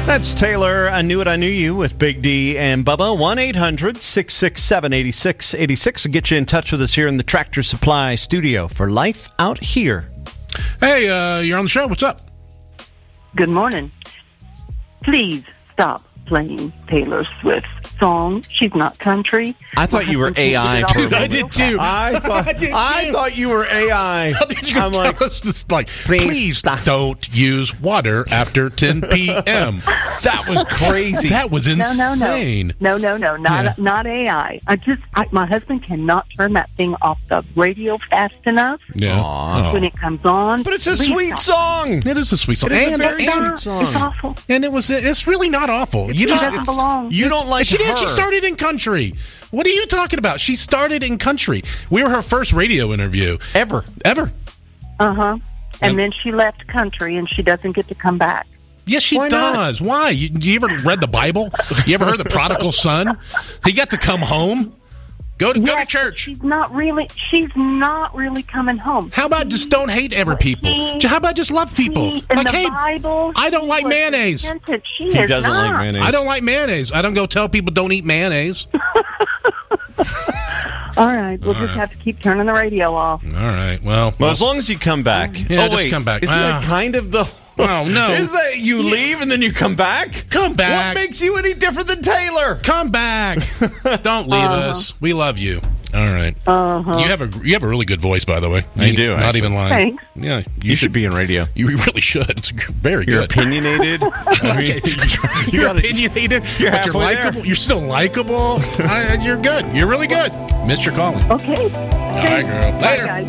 That's Taylor, I Knew It, I Knew You with Big D and Bubba. 1-800-667-8686 to get you in touch with us here in the Tractor Supply studio for Life Out Here. Hey, you're on the show. What's up? Good morning. Please stop playing Taylor Swift's song. She's not country. I thought you were AI. I did too. I thought you were AI. I'm like, just like, please don't use water after 10 p.m. That was crazy. That was insane. No. Not AI. My husband cannot turn that thing off the radio fast enough. Yeah. When it comes on. But it's a sweet song. It is a sweet song. It is a very sweet song. It's awful. And it's really not awful. It doesn't belong. You don't like her. She started in country. What are you talking about? She started in country. We were her first radio interview. Ever. Uh-huh. And then she left country, and she doesn't get to come back. Yes, she does. Why? You ever read the Bible? You ever heard the prodigal son? He got to come home. Go to church. She's not really coming home. How about just don't hate every people? How about just love people? In the Bible, I don't like mayonnaise. He doesn't like mayonnaise. I don't like mayonnaise. I don't go tell people don't eat mayonnaise. All right, we'll just have to keep turning the radio off. All right, well, as long as you come back. Yeah, just come back. Isn't that kind of the... Oh, no. Is that you leave and then you come back? Come back. What makes you any different than Taylor? Come back. Don't leave us. We love you. All right. You have a really good voice, by the way. You do. Not even lying. Thanks. Yeah, you should be in radio. You really should. It's very good. You're opinionated. You're opinionated. But you're likable. There. You're still likable. You're good. You're really good. Missed your calling. Okay. All right, girl. Later. Bye, guys.